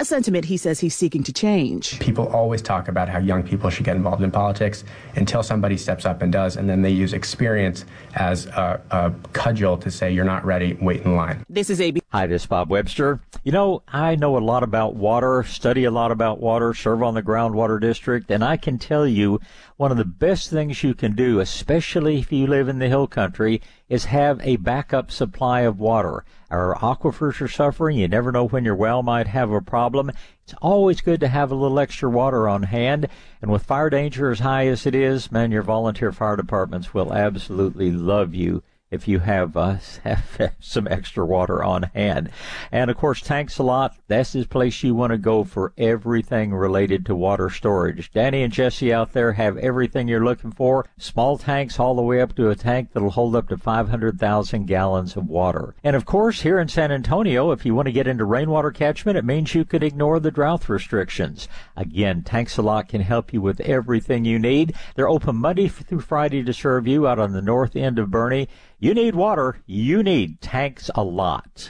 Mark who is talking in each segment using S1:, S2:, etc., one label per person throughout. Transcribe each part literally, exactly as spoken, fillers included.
S1: a sentiment he says he's seeking to change.
S2: People always talk about how young people should get involved in politics until somebody steps up and does, and then they use experience as a, a cudgel to say you're not ready, wait in line.
S1: This is A B.
S3: Hi, this is Bob Webster. You know, I know a lot about water, study a lot about water, serve on the groundwater district, and I can tell you one of the best things you can do, especially if you live in the hill country, is have a backup supply of water. Our aquifers are suffering. You never know when your well might have a problem. It's always good to have a little extra water on hand. And with fire danger as high as it is, man, your volunteer fire departments will absolutely love you if you have, uh, have some extra water on hand. And, of course, Tanks A Lot, that's the place you want to go for everything related to water storage. Danny and Jesse out there have everything you're looking for. Small tanks all the way up to a tank that'll hold up to five hundred thousand gallons of water. And, of course, here in San Antonio, if you want to get into rainwater catchment, it means you could ignore the drought restrictions. Again, Tanks A Lot can help you with everything you need. They're open Monday through Friday to serve you out on the north end of Boerne. You need water. You need Tanks A Lot.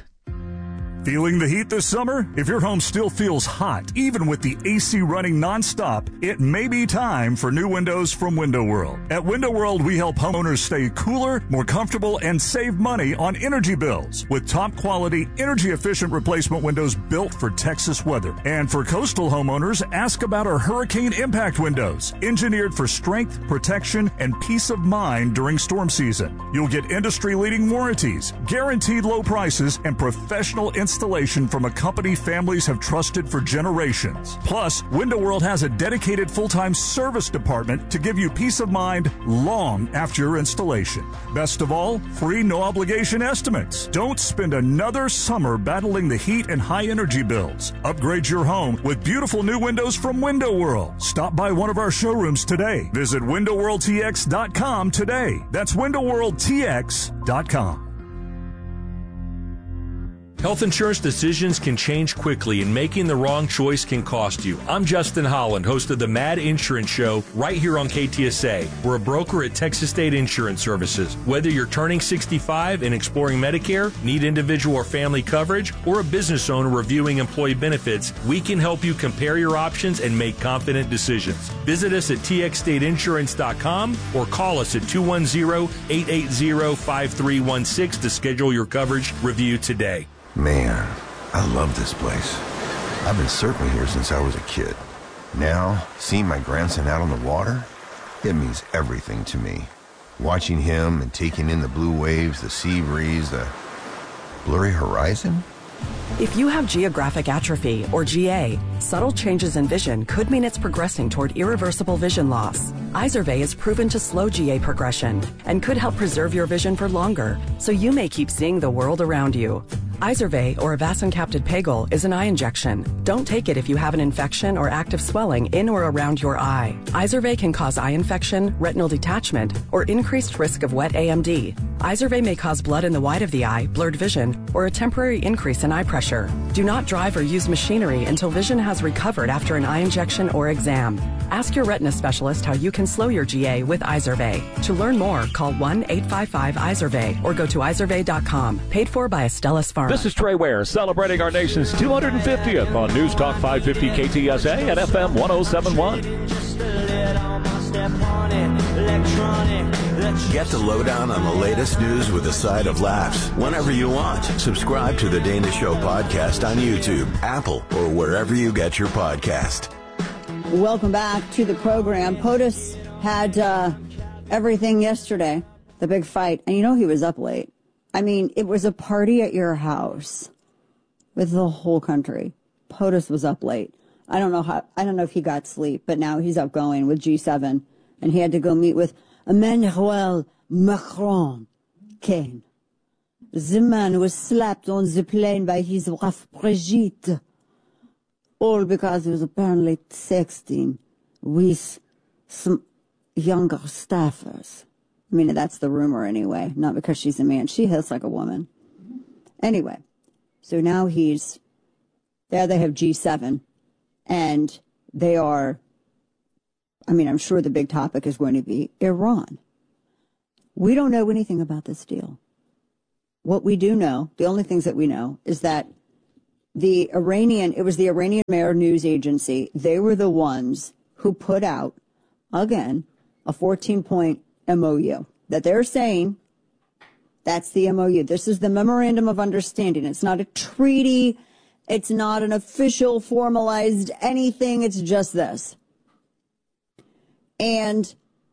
S4: Feeling the heat this summer? If your home still feels hot, even with the A C running nonstop, it may be time for new windows from Window World. At Window World, we help homeowners stay cooler, more comfortable, and save money on energy bills with top-quality, energy-efficient replacement windows built for Texas weather. And for coastal homeowners, ask about our hurricane impact windows, engineered for strength, protection, and peace of mind during storm season. You'll get industry-leading warranties, guaranteed low prices, and professional installation installation from a company families have trusted for generations. Plus, Window World has a dedicated full-time service department to give you peace of mind long after your installation. Best of all, free no-obligation estimates. Don't spend another summer battling the heat and high energy bills. Upgrade your home with beautiful new windows from Window World. Stop by one of our showrooms today. Visit window world t x dot com today. That's window world t x dot com.
S5: Health insurance decisions can change quickly, and making the wrong choice can cost you. I'm Justin Holland, host of the Mad Insurance Show right here on K T S A. We're a broker at Texas State Insurance Services. Whether you're turning sixty-five and exploring Medicare, need individual or family coverage, or a business owner reviewing employee benefits, we can help you compare your options and make confident decisions. Visit us at t x state insurance dot com or call us at two one zero, eight eight zero, five three one six to schedule your coverage review today.
S6: Man, I love this place. I've been surfing here since I was a kid. Now, seeing my grandson out on the water, it means everything to me. Watching him and taking in the blue waves, the sea breeze, the blurry horizon.
S7: If you have geographic atrophy, or G A, subtle changes in vision could mean it's progressing toward irreversible vision loss. Izervay is proven to slow G A progression and could help preserve your vision for longer, so you may keep seeing the world around you. Izervay, or avacincaptad pegol, is an eye injection. Don't take it if you have an infection or active swelling in or around your eye. Izervay can cause eye infection, retinal detachment, or increased risk of wet A M D. Izervay may cause blood in the white of the eye, blurred vision, or a temporary increase in eye pressure. Do not drive or use machinery until vision has recovered after an eye injection or exam. Ask your retina specialist how you can slow your G A with Izervay. To learn more, call one eight five five Izervay or go to izervay dot com. Paid for by Astellas Pharma.
S8: This is Trey Ware celebrating our nation's two hundred fiftieth on News Talk five fifty K T S A and F M one oh seven point one.
S9: Get the lowdown on the latest news with a side of laughs whenever you want. Subscribe to the Dana Show podcast on YouTube, Apple, or wherever you get your podcast.
S10: Welcome back to the program. POTUS had uh, everything yesterday, the big fight, and you know he was up late. I mean, it was a party at your house with the whole country. POTUS was up late. I don't know how. I don't know if he got sleep, but now he's up going with G seven, and he had to go meet with Emmanuel Macron. Ken, the man was slapped on the plane by his wife Brigitte, all because he was apparently texting with some younger staffers. I mean, that's the rumor anyway, not because she's a man. She hits like a woman. Anyway, so now he's, there they have G seven, and they are, I mean, I'm sure the big topic is going to be Iran. We don't know anything about this deal. What we do know, the only things that we know, is that the Iranian, it was the Iranian Mehr news agency. They were the ones who put out, again, a fourteen-point M O U that they're saying that's the M O U. This is the Memorandum of Understanding. It's not a treaty. It's not an official formalized anything. It's just this. And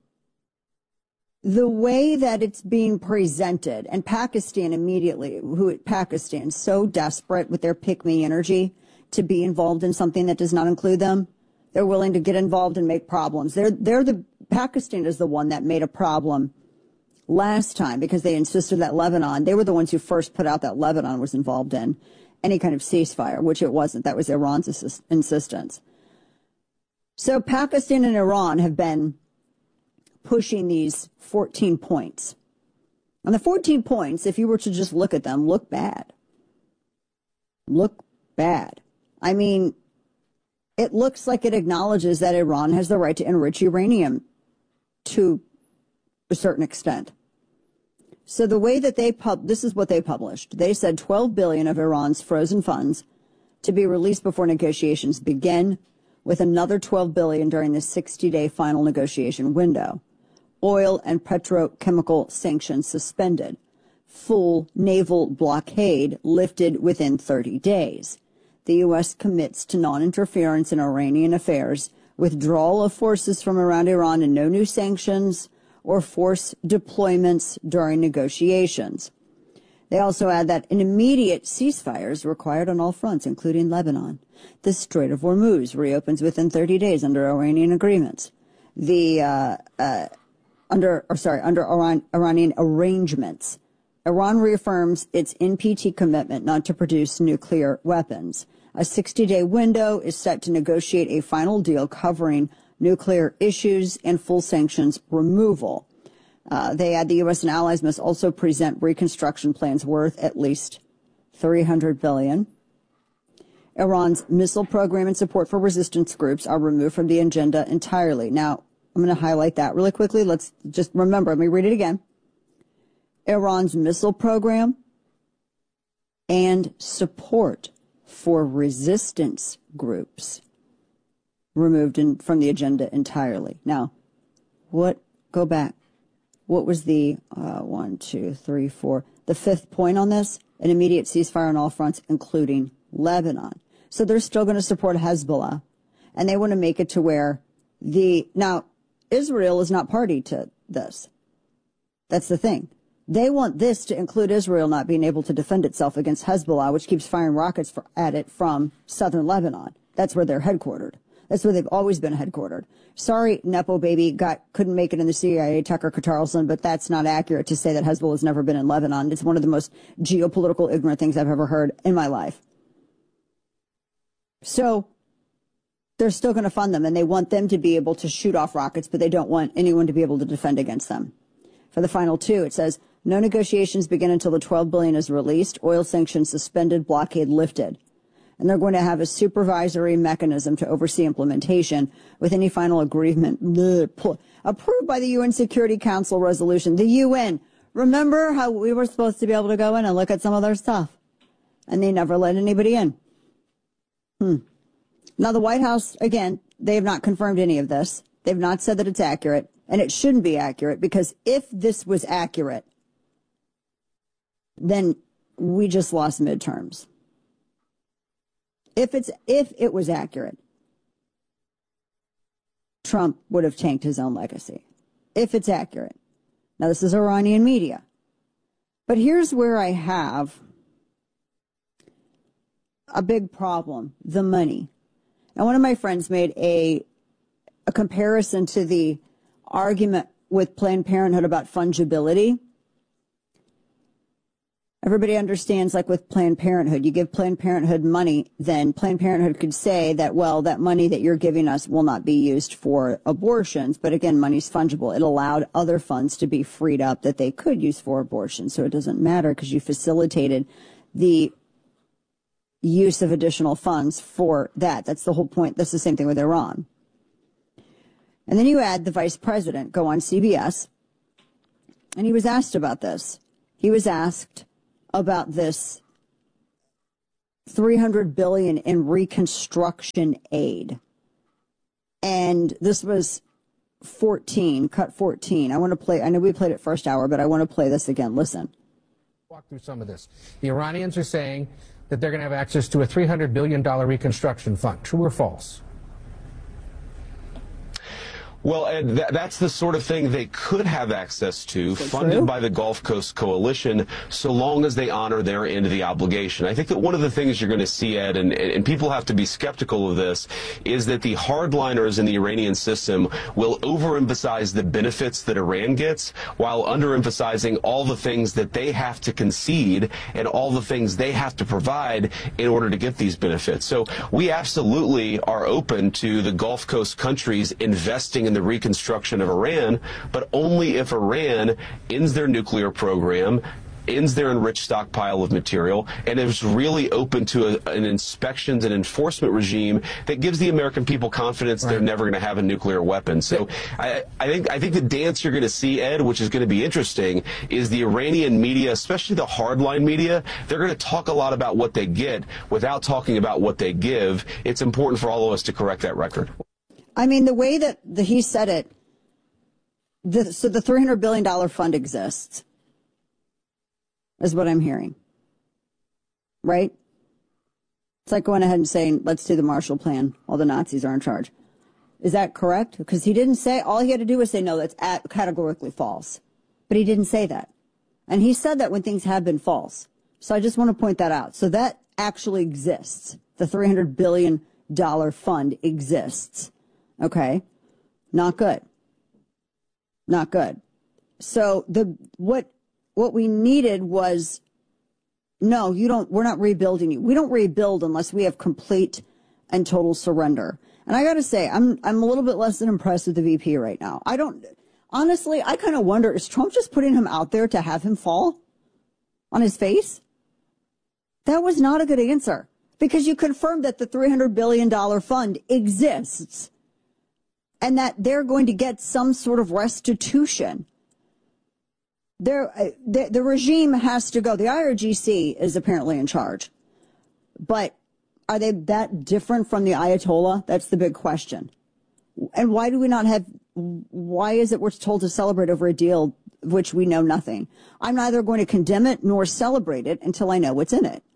S10: the way that it's being presented, and Pakistan immediately, who Pakistan's so desperate with their pick-me energy to be involved in something that does not include them, they're willing to get involved and make problems. They're, they're the, Pakistan is the one that made a problem last time because they insisted that Lebanon, they were the ones who first put out that Lebanon was involved in any kind of ceasefire, which it wasn't. That was Iran's assist, insistence. So Pakistan and Iran have been pushing these fourteen points. And the fourteen points, if you were to just look at them, look bad. Look bad. I mean, it looks like it acknowledges that Iran has the right to enrich uranium to a certain extent. So the way that they pub, this is what they published. They said twelve billion dollars of Iran's frozen funds to be released before negotiations begin, with another twelve billion dollars during the sixty-day final negotiation window. Oil and petrochemical sanctions suspended. Full naval blockade lifted within thirty days. The U S commits to non-interference in Iranian affairs, withdrawal of forces from around Iran, and no new sanctions or force deployments during negotiations. They also add that an immediate ceasefire is required on all fronts, including Lebanon. The Strait of Hormuz reopens within thirty days under Iranian agreements. The uh, uh, under, or sorry, under Iran, Iranian arrangements. Iran reaffirms its N P T commitment not to produce nuclear weapons. A sixty-day window is set to negotiate a final deal covering nuclear issues and full sanctions removal. Uh, they add the U S and allies must also present reconstruction plans worth at least three hundred billion dollars. Iran's missile program and support for resistance groups are removed from the agenda entirely. Now, I'm going to highlight that really quickly. Let's just remember, let me read it again. Iran's missile program and support for resistance groups removed in, from the agenda entirely. Now, what, go back. What was the uh, one, two, three, four, the fifth point on this? An immediate ceasefire on all fronts, including Lebanon. So they're still going to support Hezbollah, and they want to make it to where the, now, Israel is not party to this. That's the thing. They want this to include Israel not being able to defend itself against Hezbollah, which keeps firing rockets for, at it from southern Lebanon. That's where they're headquartered. That's where they've always been headquartered. Sorry, Nepo baby got couldn't make it in the C I A, Tucker Carlson, but that's not accurate to say that Hezbollah has never been in Lebanon. It's one of the most geopolitical ignorant things I've ever heard in my life. So they're still going to fund them, and they want them to be able to shoot off rockets, but they don't want anyone to be able to defend against them. For the final two, it says, no negotiations begin until the twelve billion dollars is released, oil sanctions suspended, blockade lifted. And they're going to have a supervisory mechanism to oversee implementation with any final agreement bleh, approved by the U N Security Council resolution. The U N. Remember how we were supposed to be able to go in and look at some of their stuff, and they never let anybody in. Hmm. Now, the White House, again, they have not confirmed any of this. They've not said that it's accurate, and it shouldn't be accurate, because if this was accurate, then we just lost midterms. If it's if it was accurate, Trump would have tanked his own legacy. If it's accurate. Now, this is Iranian media. But here's where I have a big problem, the money. Now, one of my friends made a a comparison to the argument with Planned Parenthood about fungibility. Everybody understands, like with Planned Parenthood, you give Planned Parenthood money, then Planned Parenthood could say that, well, that money that you're giving us will not be used for abortions. But again, money's fungible. It allowed other funds to be freed up that they could use for abortions. So it doesn't matter because you facilitated the use of additional funds for that. That's the whole point. That's the same thing with Iran. And then you add the vice president, go on C B S, and he was asked about this. He was asked about this three hundred billion dollars in reconstruction aid. And this was fourteen, cut fourteen. I want to play, I know we played it first hour, but I want to play this again. Listen.
S11: Walk through some of this. The Iranians are saying that they're going to have access to a three hundred billion dollars reconstruction fund. True or false?
S12: Well, Ed, th- that's the sort of thing they could have access to, funded true? by the Gulf Coast Coalition, so long as they honor their end of the obligation. I think that one of the things you're going to see, Ed, and, and people have to be skeptical of this, is that the hardliners in the Iranian system will overemphasize the benefits that Iran gets while underemphasizing all the things that they have to concede and all the things they have to provide in order to get these benefits. So we absolutely are open to the Gulf Coast countries investing in the reconstruction of Iran, but only if Iran ends their nuclear program, ends their enriched stockpile of material, and is really open to a, an inspections and enforcement regime that gives the American people confidence right. they're never going to have a nuclear weapon. So I, I think I think the dance you're going to see, Ed, which is going to be interesting, is the Iranian media, especially the hardline media, they're going to talk a lot about what they get without talking about what they give. It's important for all of us to correct that record.
S10: I mean, the way that the, he said it, the, so the three hundred billion dollars fund exists, is what I'm hearing. Right? It's like going ahead and saying, let's do the Marshall Plan while the Nazis are in charge. Is that correct? Because he didn't say, all he had to do was say, no, that's at, categorically false. But he didn't say that. And he said that when things have been false. So I just want to point that out. So that actually exists. The three hundred billion dollars fund exists. Okay, not good. Not good. So the what what we needed was, no, you don't. We're not rebuilding you. We don't rebuild unless we have complete and total surrender. And I got to say, I'm I'm a little bit less than impressed with the V P right now. I don't honestly. I kind of wonder, is Trump just putting him out there to have him fall on his face? That was not a good answer, because you confirmed that the three hundred billion dollars fund exists, and that they're going to get some sort of restitution. There, the, the regime has to go. The I R G C is apparently in charge. But are they that different from the Ayatollah? That's the big question. And why do we not have, why is it we're told to celebrate over a deal of which we know nothing? I'm neither going to condemn it nor celebrate it until I know what's in it.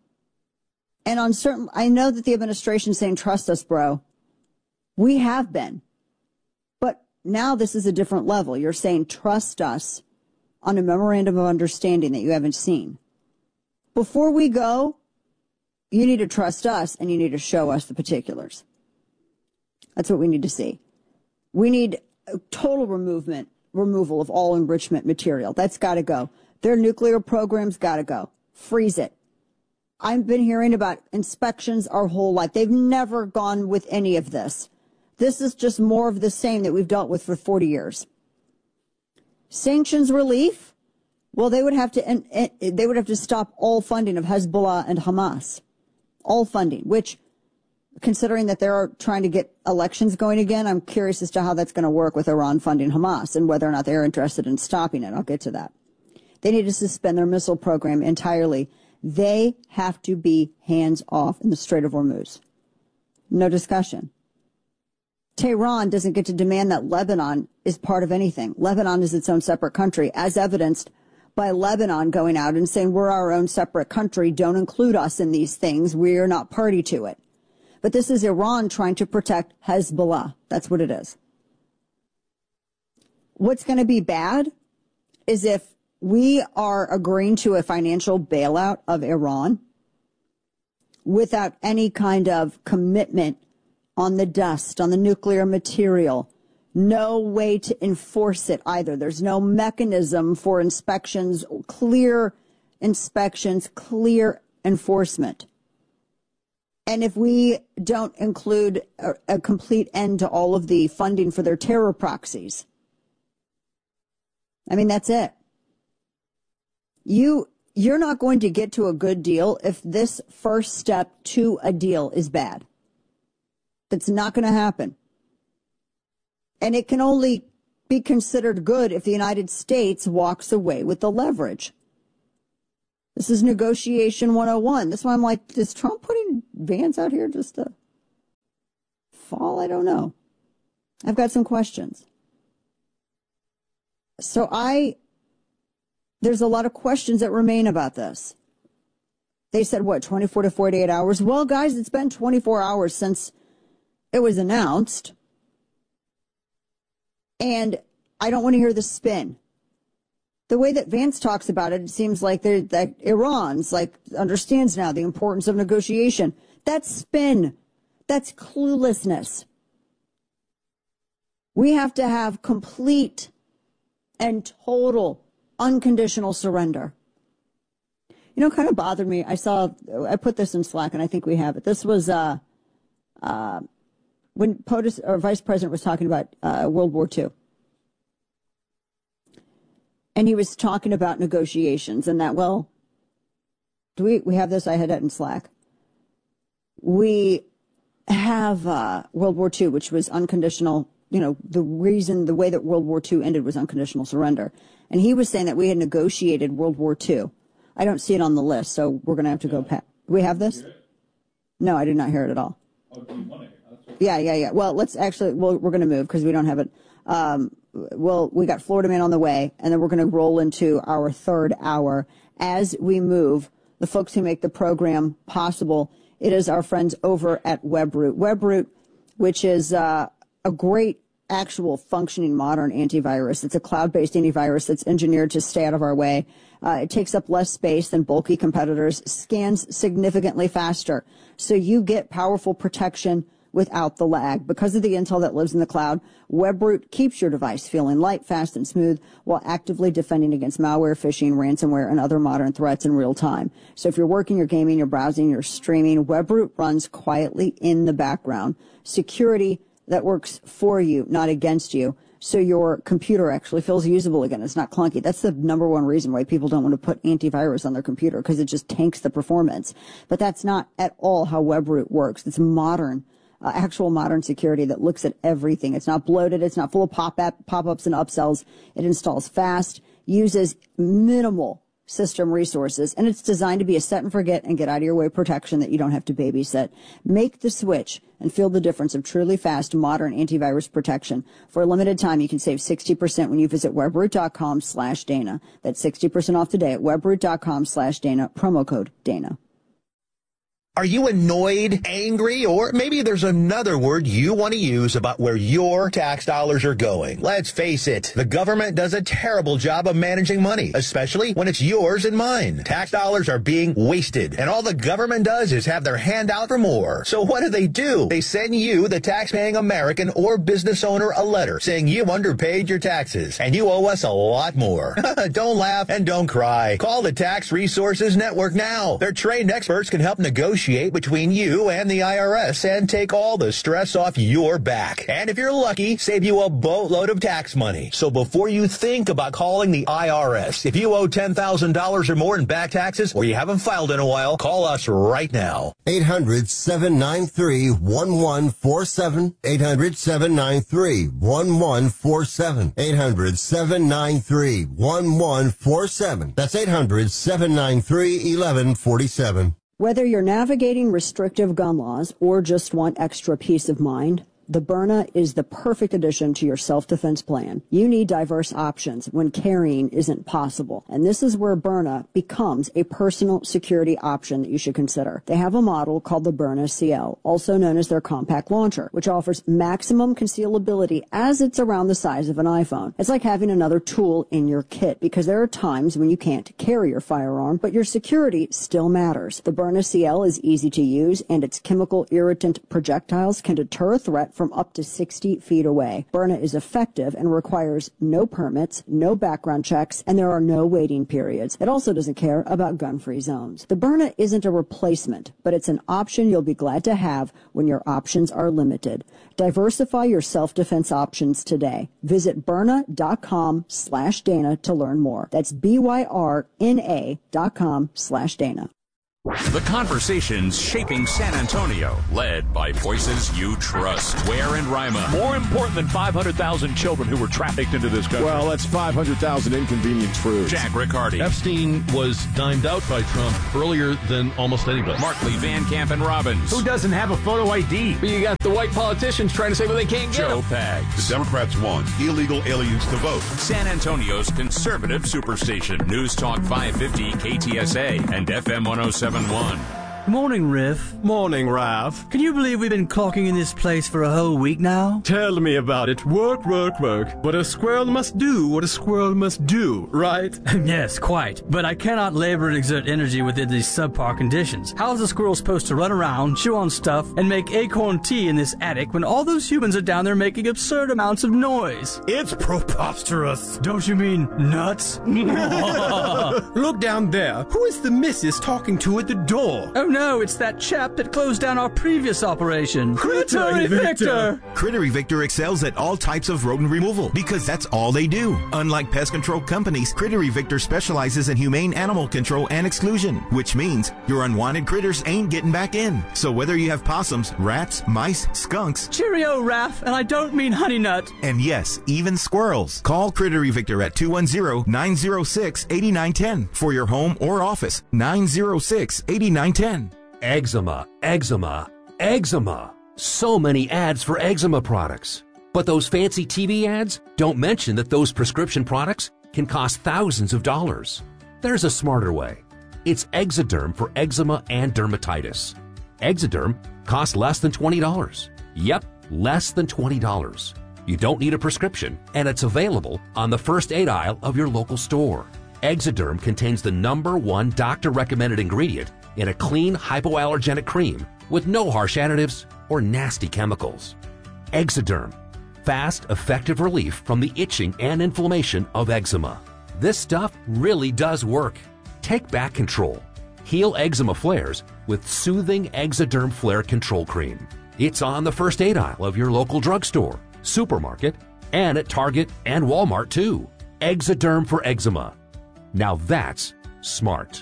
S10: And on certain, I know that the administration is saying, trust us, bro. We have been. But now this is a different level. You're saying, trust us on a memorandum of understanding that you haven't seen. Before we go, you need to trust us and you need to show us the particulars. That's what we need to see. We need a total removement, removal of all enrichment material. That's got to go. Their nuclear program's got to go. Freeze it. I've been hearing about inspections our whole life. They've never gone with any of this. This is just more of the same that we've dealt with for forty years. Sanctions relief? Well, they would have to they would have to stop all funding of Hezbollah and Hamas. All funding, which, considering that they're trying to get elections going again, I'm curious as to how that's going to work with Iran funding Hamas and whether or not they're interested in stopping it. I'll get to that. They need to suspend their missile program entirely. They have to be hands off in the Strait of Hormuz. No discussion. Tehran doesn't get to demand that Lebanon is part of anything. Lebanon is its own separate country, as evidenced by Lebanon going out and saying, we're our own separate country. Don't include us in these things. We're not party to it. But this is Iran trying to protect Hezbollah. That's what it is. What's going to be bad is if we are agreeing to a financial bailout of Iran without any kind of commitment on the dust, on the nuclear material, no way to enforce it either. There's no mechanism for inspections, clear inspections, clear enforcement. And if we don't include a, a complete end to all of the funding for their terror proxies, I mean, that's it. You, you're not going to get to a good deal if this first step to a deal is bad. That's not going to happen. And it can only be considered good if the United States walks away with the leverage. This is negotiation one oh one. That's why I'm like, is Trump putting Vance out here just to fall? I don't know. I've got some questions. So I, there's a lot of questions that remain about this. They said, what, twenty-four to forty-eight hours? Well, guys, it's been twenty-four hours since it was announced. And I don't want to hear the spin. The way that Vance talks about it, it seems like that Iran's like understands now the importance of negotiation. That's spin. That's cluelessness. We have to have complete and total unconditional surrender. You know, kind of bothered me. I saw, I put this in Slack, and I think we have it. This was uh, uh, when POTUS, or Vice President was talking about uh, World War Two. And he was talking about negotiations and that, well, do we, we have this? I had it in Slack. We have uh, World War Two, which was unconditional. You know, the reason, the way that World War Two ended was unconditional surrender. And he was saying that we had negotiated World War Two. I don't see it on the list, so we're going to have to go past. Do we have this? No, I did not hear it at all. Yeah, yeah, yeah. Well, let's actually, well, we're going to move because we don't have it. Um, well, we got Florida Man on the way, and then we're going to roll into our third hour. As we move, the folks who make the program possible, it is our friends over at WebRoot. WebRoot, which is uh, a great actual functioning modern antivirus. It's a cloud-based antivirus that's engineered to stay out of our way. Uh, it takes up less space than bulky competitors, scans significantly faster. So you get powerful protection without the lag. Because of the intel that lives in the cloud, WebRoot keeps your device feeling light, fast, and smooth while actively defending against malware, phishing, ransomware, and other modern threats in real time. So if you're working, you're gaming, you're browsing, you're streaming, WebRoot runs quietly in the background. Security that works for you, not against you. So your computer actually feels usable again. It's not clunky. That's the number one reason why people don't want to put antivirus on their computer, because it just tanks the performance. But that's not at all how WebRoot works. It's modern, uh, actual modern security that looks at everything. It's not bloated. It's not full of pop-up, pop-ups and upsells. It installs fast, uses minimal system resources, and it's designed to be a set and forget and get out of your way protection that you don't have to babysit. Make the switch and feel the difference of truly fast, modern antivirus protection. For a limited time, you can save sixty percent when you visit webroot.com slash Dana. That's sixty percent off today at webroot.com slash Dana, promo code Dana.
S13: Are you annoyed, angry, or maybe there's another word you want to use about where your tax dollars are going? Let's face it, the government does a terrible job of managing money, especially when it's yours and mine. Tax dollars are being wasted, and all the government does is have their hand out for more. So what do they do? They send you, the tax-paying American or business owner, a letter saying you underpaid your taxes, and you owe us a lot more. Don't laugh and don't cry. Call the Tax Resources Network now. Their trained experts can help negotiate between you and the I R S and take all the stress off your back. And if you're lucky, save you a boatload of tax money. So before you think about calling the I R S, if you owe ten thousand dollars or more in back taxes or you haven't filed in a while, call us right now.
S14: eight hundred, seven nine three, one one four seven. eight hundred, seven nine three, one one four seven. eight hundred, seven nine three, one one four seven. That's eight hundred, seven nine three, one one four seven.
S10: Whether you're navigating restrictive gun laws or just want extra peace of mind, the Byrna is the perfect addition to your self-defense plan. You need diverse options when carrying isn't possible. And this is where Byrna becomes a personal security option that you should consider. They have a model called the Byrna C L, also known as their compact launcher, which offers maximum concealability as it's around the size of an iPhone. It's like having another tool in your kit, because there are times when you can't carry your firearm, but your security still matters. The Byrna C L is easy to use, and its chemical irritant projectiles can deter a threat from up to sixty feet away. Byrna is effective and requires no permits, no background checks, and there are no waiting periods. It also doesn't care about gun-free zones. The Byrna isn't a replacement, but it's an option you'll be glad to have when your options are limited. Diversify your self-defense options today. Visit Byrna.com slash Dana to learn more. That's B Y R N A dot com slash Dana.
S15: The conversations shaping San Antonio, led by voices you trust. Ware and Rima.
S8: More important than five hundred thousand children who were trafficked into this country.
S16: Well, that's five hundred thousand inconvenient truths.
S15: Jack Riccardi.
S17: Epstein was dimed out by Trump earlier than almost anybody.
S15: Markley, Van Camp, and Robbins.
S18: Who doesn't have a photo I D?
S8: But you got the white politicians trying to say, well, they can't get
S15: Joe
S8: them.
S15: Pags.
S19: The Democrats want illegal aliens to vote.
S15: San Antonio's conservative superstation. News Talk five fifty K T S A and F M one oh seven point one.
S20: Morning, Riff.
S16: Morning, Ralph.
S20: Can you believe we've been clocking in this place for a whole week now?
S16: Tell me about it. Work, work, work. But a squirrel must do what a squirrel must do, right?
S20: Yes, quite. But I cannot labor and exert energy within these subpar conditions. How is a squirrel supposed to run around, chew on stuff, and make acorn tea in this attic when all those humans are down there making absurd amounts of noise?
S16: It's preposterous.
S20: Don't you mean nuts?
S16: Look down there. Who is the missus talking to at the door?
S20: Oh, no, it's that chap that closed down our previous operation. Crittery Victor!
S21: Crittery Victor excels at all types of rodent removal because that's all they do. Unlike pest control companies, Crittery Victor specializes in humane animal control and exclusion, which means your unwanted critters ain't getting back in. So whether you have possums, rats, mice, skunks...
S20: Cheerio, Raph, and I don't mean honey nut.
S21: And yes, even squirrels. Call Crittery Victor at two one zero, nine zero six, eight nine one zero for your home or office. nine zero six, eight nine one zero.
S22: Eczema, eczema, eczema. So many ads for eczema products. But those fancy T V ads don't mention that those prescription products can cost thousands of dollars. There's a smarter way. It's Exoderm for eczema and dermatitis. Exoderm costs less than twenty dollars. Yep, less than twenty dollars. You don't need a prescription, and it's available on the first aid aisle of your local store. Exoderm contains the number one doctor-recommended ingredient in a clean hypoallergenic cream with no harsh additives or nasty chemicals. Exoderm, fast, effective relief from the itching and inflammation of eczema. This stuff really does work. Take back control. Heal eczema flares with soothing Exoderm Flare Control Cream. It's on the first aid aisle of your local drugstore, supermarket, and at Target and Walmart too. Exoderm for eczema. Now that's smart.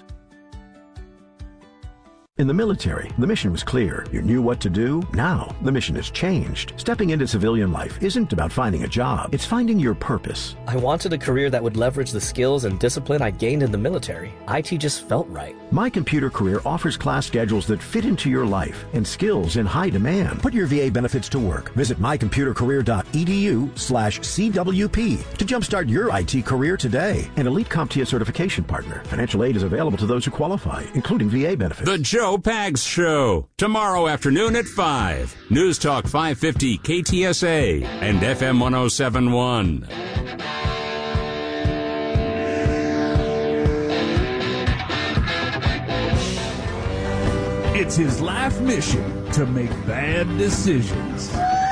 S23: In the military, the mission was clear. You knew what to do. Now, the mission has changed. Stepping into civilian life isn't about finding a job. It's finding your purpose.
S24: I wanted a career that would leverage the skills and discipline I gained in the military. I T just felt right.
S23: My Computer Career offers class schedules that fit into your life and skills in high demand. Put your V A benefits to work. Visit my computer career dot e d u slash C W P to jumpstart your I T career today. An elite CompTIA certification partner. Financial aid is available to those who qualify, including V A benefits.
S15: The Joe Pags Show, tomorrow afternoon at five. News Talk five fifty K T S A and F M one oh seven point one.
S25: It's his life mission to make bad decisions.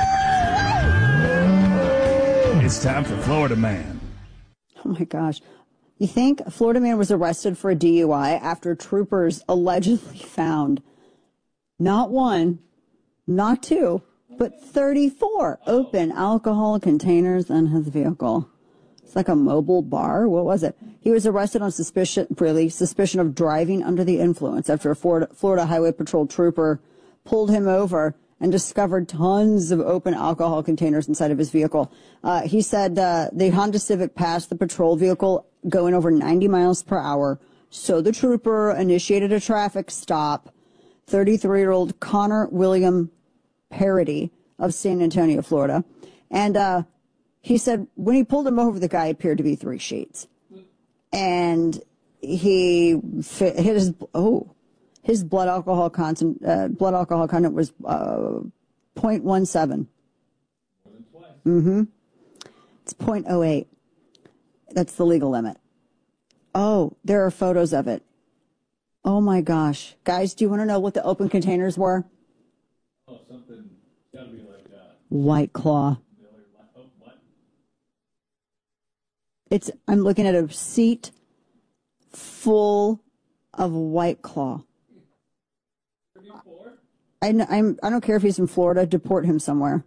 S25: It's time for Florida Man.
S10: Oh my gosh. You think a Florida man was arrested for a D U I after troopers allegedly found not one, not two, but thirty-four open alcohol containers in his vehicle. It's like a mobile bar. What was it? He was arrested on suspicion, really, suspicion of driving under the influence after a Florida, Florida Highway Patrol trooper pulled him over and discovered tons of open alcohol containers inside of his vehicle. Uh, he said uh, the Honda Civic passed the patrol vehicle going over ninety miles per hour. So the trooper initiated a traffic stop. thirty-three-year-old Connor William Parody of San Antonio, Florida. And uh, he said when he pulled him over, the guy appeared to be three sheets. And he hit his, oh, his blood alcohol content, uh, blood alcohol content was uh, zero point one seven. Mm-hmm. It's zero point zero eight. That's the legal limit. Oh, there are photos of it. Oh my gosh. Guys, do you want to know what the open containers were?
S17: Oh, something gotta be like that.
S10: White Claw. It's, I'm looking at a seat full of White Claw. I, I'm, I don't care if he's in Florida, deport him somewhere.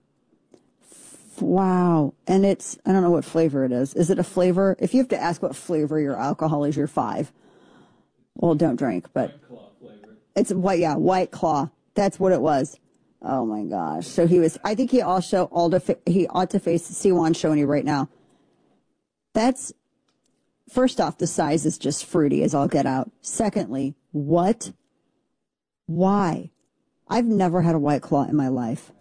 S10: Wow. And it's, I don't know what flavor it is. Is it a flavor? If you have to ask what flavor your alcohol is, you're five. Well, don't drink, but. It's what, yeah, White Claw. That's what it was. Oh my gosh. So he was, I think he also, ought to, he ought to face Siwan Shoney right now. That's, first off, the size is just fruity as all get out. Secondly, what? Why? I've never had a White Claw in my life.